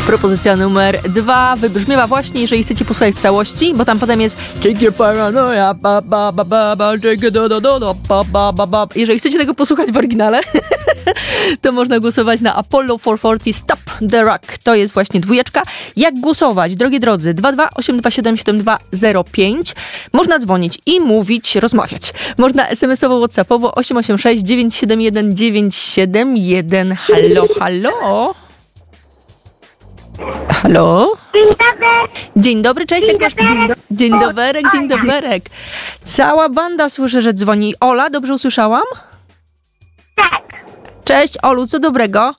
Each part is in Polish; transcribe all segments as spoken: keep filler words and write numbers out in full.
Propozycja numer dwa wybrzmiewa właśnie, jeżeli chcecie posłuchać całości, bo tam potem jest Take your paranoia, ba, ba, ba, ba, ba, take it, do, do, do, do, ba, ba, ba, ba. Jeżeli chcecie tego posłuchać w oryginale, to można głosować na Apollo czterysta czterdzieści Stop the Rock. To jest właśnie dwójeczka. Jak głosować? Drogie drodzy, dwa dwa osiem dwa siedem siedem dwa zero pięć. Można dzwonić i mówić, rozmawiać. Można es em esowo, whatsappowo osiem osiem sześć dziewięć siedem jeden dziewięć siedem jeden. Halo, halo. Halo? Dzień dobry. Dzień dobry, cześć. Jak masz... Dzień doberek, dzień doberek. Cała banda słyszę, że dzwoni. Ola, dobrze usłyszałam? Tak. Cześć, Olu, co dobrego?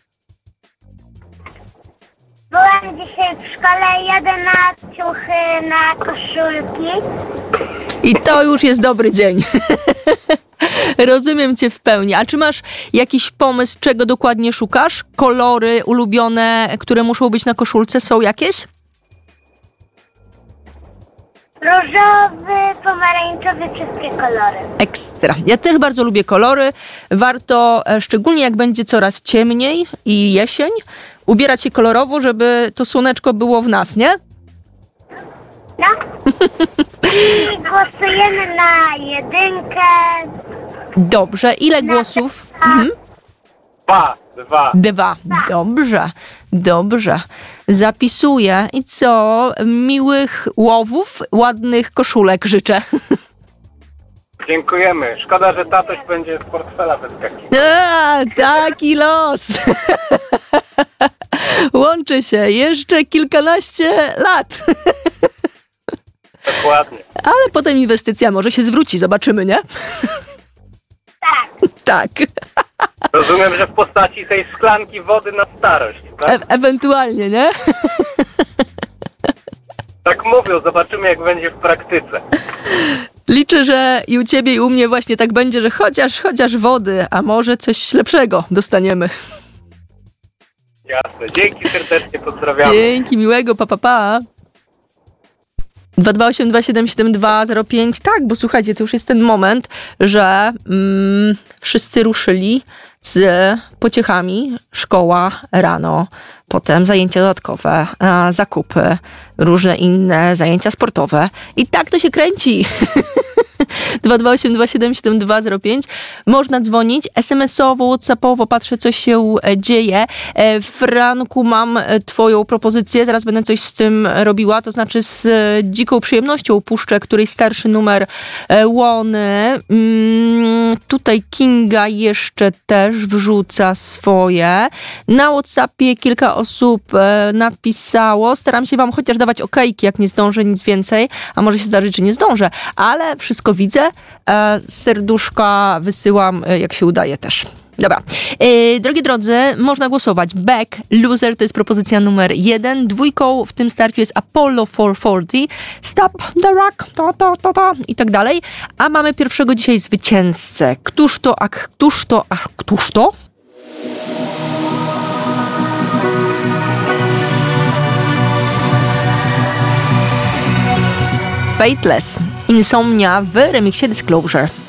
Byłam dzisiaj w szkole, jadę na ciuchy, na koszulki. I to już jest dobry dzień. Rozumiem cię w pełni. A czy masz jakiś pomysł, czego dokładnie szukasz? Kolory ulubione, które muszą być na koszulce, są jakieś? Różowy, pomarańczowy, wszystkie kolory. Ekstra. Ja też bardzo lubię kolory. Warto, e, szczególnie jak będzie coraz ciemniej i jesień, ubierać się kolorowo, żeby to słoneczko było w nas, nie? No. I głosujemy na jedynkę. Dobrze. Ile głosów? Mhm. Dwa, dwa. Dwa. Dobrze. Dobrze. Zapisuję. I co? Miłych łowów, ładnych koszulek życzę. Dziękujemy. Szkoda, że tatoś będzie z portfela wyskakiwał. A, taki los. Łączy się. Jeszcze kilkanaście lat. Dokładnie. Ale potem inwestycja może się zwróci. Zobaczymy, nie? Tak. Tak. Rozumiem, że w postaci tej szklanki wody na starość, tak? E- ewentualnie, nie? Tak mówią, zobaczymy jak będzie w praktyce. Liczę, że i u ciebie, i u mnie właśnie tak będzie, że chociaż, chociaż wody, a może coś lepszego dostaniemy. Jasne. Dzięki serdecznie, pozdrawiam. Dzięki, miłego, pa, pa, pa. dwa dwa osiem dwa siedem siedem dwa zero pięć. Tak, bo słuchajcie, to już jest ten moment, że mm, wszyscy ruszyli z pociechami. Szkoła rano, potem zajęcia dodatkowe, a, zakupy, różne inne zajęcia sportowe. I tak to się kręci. dwa dwa osiem dwa siedem siedem dwa zero pięć. Można dzwonić es em esowo, whatsappowo, patrzę co się dzieje. Franku, mam twoją propozycję, zaraz będę coś z tym robiła, to znaczy z dziką przyjemnością puszczę któryś starszy numer Łony. Mm, tutaj Kinga jeszcze też wrzuca swoje. Na WhatsAppie kilka osób napisało, staram się wam chociaż dawać okejki, jak nie zdążę, nic więcej, a może się zdarzyć, że nie zdążę, ale wszystko widzę, e, serduszka wysyłam, e, jak się udaje też. Dobra. E, drogie drodzy, można głosować. Back, Loser to jest propozycja numer jeden. Dwójką w tym starciu jest Apollo czterysta czterdzieści, Stop the Rock, to, to, to, to i tak dalej. A mamy pierwszego dzisiaj zwycięzcę. Któż to, a któż to, a któż to? Fateless. Insomnia w remiksie Disclosure.